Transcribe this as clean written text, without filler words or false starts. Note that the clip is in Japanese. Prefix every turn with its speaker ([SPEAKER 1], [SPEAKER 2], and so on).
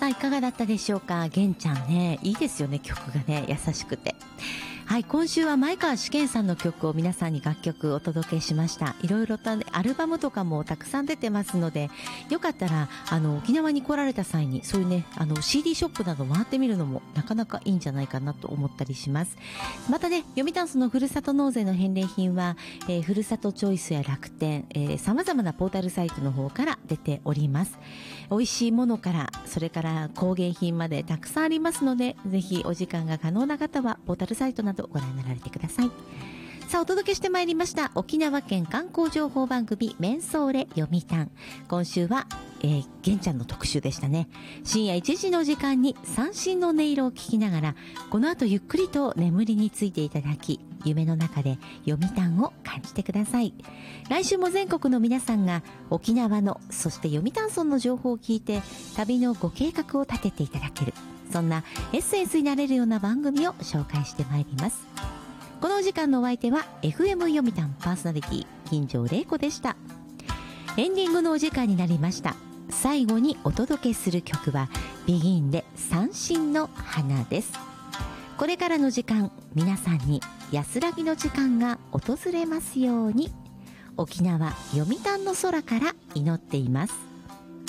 [SPEAKER 1] さんいかがだったでしょうか。玄ちゃんね、いいですよね、曲がね、優しくて。はい、今週は前川試験さんの曲を皆さんに楽曲お届けしました。いろいろと、ね、アルバムとかもたくさん出てますので、よかったら沖縄に来られた際にそういうねCD ショップなど回ってみるのもなかなかいいんじゃないかなと思ったりします。またね、読谷村のふるさと納税の返礼品は、ふるさとチョイスや楽天、様々なポータルサイトの方から出ております。美味しいものからそれから工芸品までたくさんありますので、ぜひお時間が可能な方はポータルサイトなどご覧になられてください。さあ、お届けしてまいりました沖縄県観光情報番組メンソーレ読谷。今週は玄ちゃんの特集でしたね。深夜1時の時間に三振の音色を聞きながら、この後ゆっくりと眠りについていただき、夢の中で読谷を感じてください。来週も全国の皆さんが沖縄の、そして読谷村の情報を聞いて旅のご計画を立てていただける、そんなエッセンスになれるような番組を紹介してまいります。このお時間のお相手は FM 読谷パーソナリティ金城玲子でした。エンディングのお時間になりました。最後にお届けする曲はビギンで三振の花です。これからの時間、皆さんに安らぎの時間が訪れますように。沖縄読谷の空から祈っています。